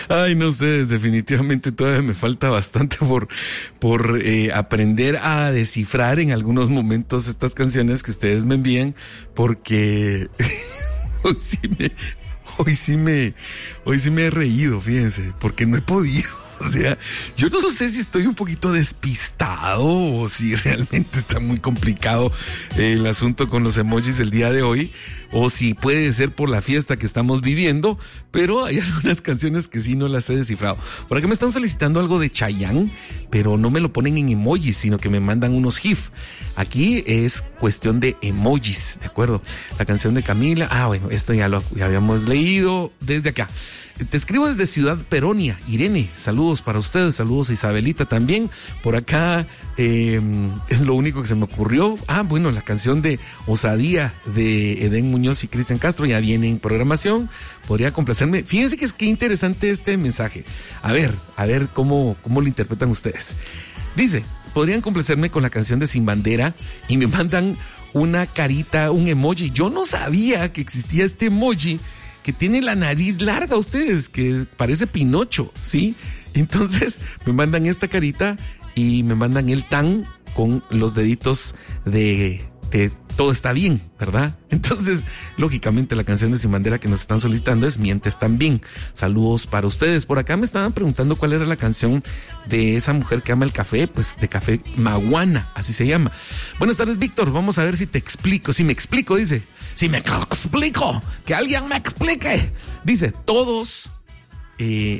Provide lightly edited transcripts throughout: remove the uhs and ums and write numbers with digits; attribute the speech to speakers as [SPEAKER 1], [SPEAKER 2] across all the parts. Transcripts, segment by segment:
[SPEAKER 1] Ay, no sé, definitivamente todavía me falta bastante por aprender a descifrar en algunos momentos estas canciones que ustedes me envían, porque hoy sí me he reído, fíjense, porque no he podido. O sea, yo no sé si estoy un poquito despistado o si realmente está muy complicado el asunto con los emojis el día de hoy, o si puede ser por la fiesta que estamos viviendo, pero hay algunas canciones que sí no las he descifrado. Por acá me están solicitando algo de Chayanne, pero no me lo ponen en emojis, sino que me mandan unos GIF. Aquí es cuestión de emojis, ¿de acuerdo? La canción de Camila, bueno, esto ya habíamos leído desde acá. Te escribo desde Ciudad Peronia, Irene, saludos para ustedes, saludos a Isabelita también, por acá es lo único que se me ocurrió. Bueno, la canción de Osadía de Edén Muñoz y Cristian Castro ya viene en programación, podría complacerme. Fíjense que es que interesante este mensaje, a ver cómo lo interpretan ustedes. Dice, podrían complacerme con la canción de Sin Bandera y me mandan una carita, un emoji. Yo no sabía que existía este emoji que tiene la nariz larga, ustedes, que parece Pinocho, ¿sí? Entonces me mandan esta carita y me mandan el tan con los deditos de todo está bien, ¿verdad? Entonces, lógicamente la canción de Sin Bandera que nos están solicitando es Mientes También. Saludos para ustedes. Por acá me estaban preguntando cuál era la canción de esa mujer que ama el café, pues de Café Maguana, así se llama. Buenas tardes, Víctor, vamos a ver si te explico. Si me explico, dice. Si me explico, que alguien me explique. Dice, todos, me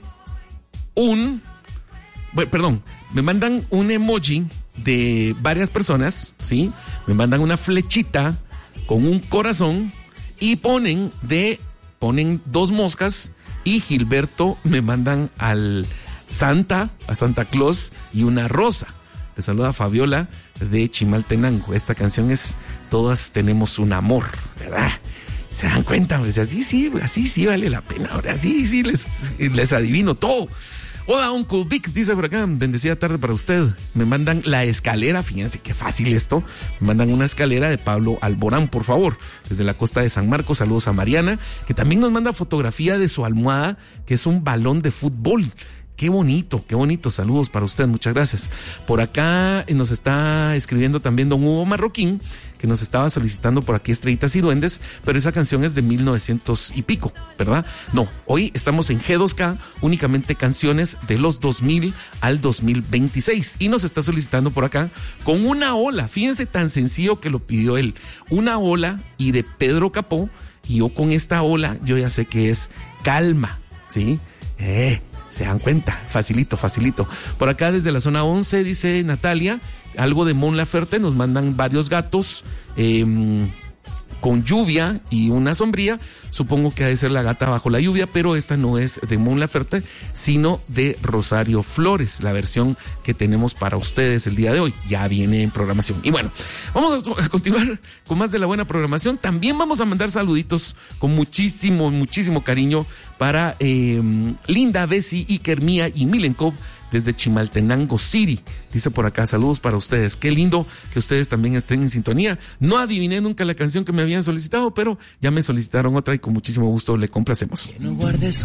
[SPEAKER 1] mandan un emoji de varias personas, ¿sí? Me mandan una flechita con un corazón y ponen 2 moscas, y Gilberto me mandan a Santa Claus y una rosa. Le saluda Fabiola de Chimaltenango. Esta canción es Todas Tenemos un Amor, ¿verdad? ¿Se dan cuenta? Pues así sí vale la pena. Ahora sí les adivino todo. Hola, Uncle Vic, dice por acá, bendecida tarde para usted. Me mandan la escalera, fíjense qué fácil esto. Me mandan una escalera de Pablo Alborán, por favor, desde la costa de San Marcos. Saludos a Mariana, que también nos manda fotografía de su almohada, que es un balón de fútbol. Qué bonito, saludos para usted, muchas gracias. Por acá nos está escribiendo también don Hugo Marroquín, que nos estaba solicitando por aquí Estrellitas y Duendes, pero esa canción es de 1900 y pico, ¿verdad? No, hoy estamos en G2K, únicamente canciones de los 2000 al 2026, y nos está solicitando por acá con una ola, fíjense tan sencillo que lo pidió él, una ola y de Pedro Capó, y yo con esta ola, yo ya sé que es Calma, ¿sí? Se dan cuenta, facilito. Por acá desde la zona 11 dice Natalia, algo de Mon Laferte, nos mandan varios gatos con lluvia y una sombría. Supongo que ha de ser la gata bajo la lluvia, pero esta no es de Mon Laferte, sino de Rosario Flores, la versión que tenemos para ustedes el día de hoy. Ya viene en programación. Y bueno, vamos a continuar con más de la buena programación. También vamos a mandar saluditos con muchísimo cariño para Linda, Bessie, Iker, Mía y Milenkov desde Chimaltenango City. Dice por acá, saludos para ustedes. Qué lindo que ustedes también estén en sintonía. No adiviné nunca la canción que me habían solicitado, pero ya me solicitaron otra y con muchísimo gusto le complacemos.